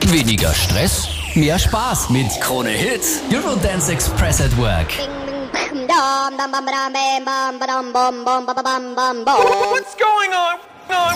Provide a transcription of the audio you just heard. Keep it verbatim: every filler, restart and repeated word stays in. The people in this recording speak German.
Weniger Stress, mehr Spaß mit Krone Hits, Eurodance Express at Work. What's going on?